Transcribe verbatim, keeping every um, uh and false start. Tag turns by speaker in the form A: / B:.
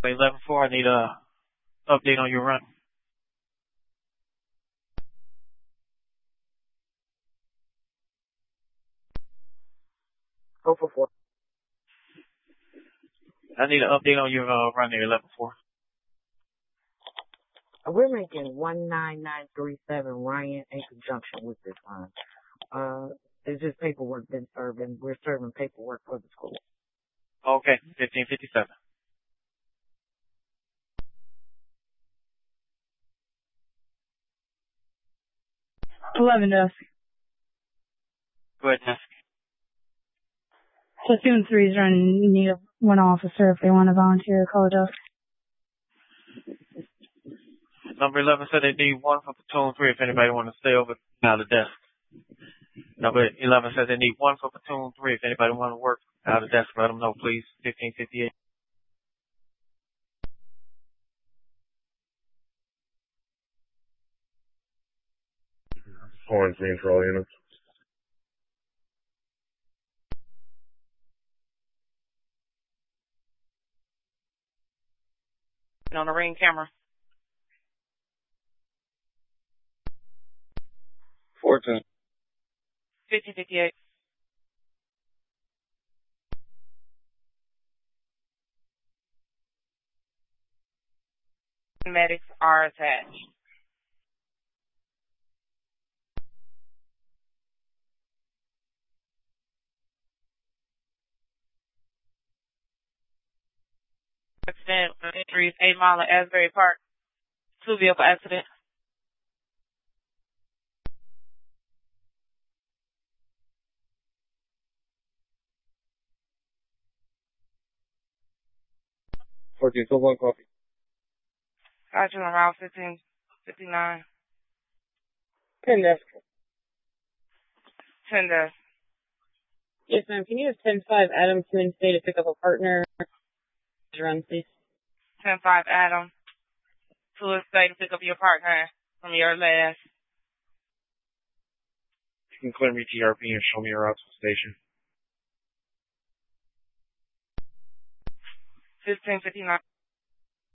A: eleven four, I need a update on your run.
B: Go for four.
A: I need an update on your uh, run there, eleven four.
B: We're making one nine nine three seven Ryan in conjunction with this line. Uh, it's just paperwork been serving. We're serving paperwork for the school.
A: Okay, fifteen fifty-seven.
C: eleven desk.
A: Go ahead, desk.
C: Platoon three is running need of one officer if they want to volunteer to call a desk.
A: Number eleven said they need one for platoon three if anybody want to stay over out of the desk. Number eleven said they need one for platoon three if anybody want to work out of the desk. Let them know, please. fifteen fifty-eight.
D: Quarantine for all units.
E: On the ring camera.
A: fourteen.
E: fifteen fifty-eight. Medics are attached. Accident injuries, eight Mile at Asbury Park. Two vehicle accident.
D: fourteen, so one copy.
E: Got you on Route fifteen fifty-nine.
B: ten desk.
E: ten desk.
F: Yes, ma'am. Can you have ten five Adam to Wednesday to pick up a partner? Run, please.
E: ten five Adam. To a state to pick up your partner from your last.
D: You can clear me T R P and show me your route to the station.
E: fifteen fifty-nine.